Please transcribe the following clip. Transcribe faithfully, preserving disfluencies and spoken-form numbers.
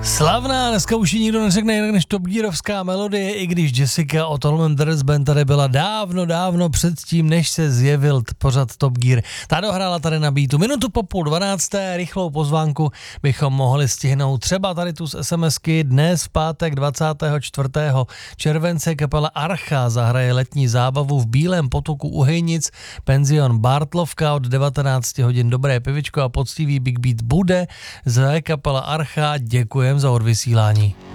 Slavná, dneska už ji nikdo neřekne jinak než Top Gearovská melodie, i když Jessica od Allman Brothers Band tady byla dávno, dávno předtím, než se zjevil t- pořad Top Gear. Ta dohrála tady na beatu. Minutu po půl dvanácté, rychlou pozvánku bychom mohli stihnout třeba tady tu z SMSky. Dnes v pátek dvacátého čtvrtého července kapela Archa zahraje letní zábavu v Bílém potoku u Hejnic, penzion Bartlovka od devatenáct hodin. Dobré pivičko a poctivý Big Beat bude. Za kapela Archa děkujem za odvysílání.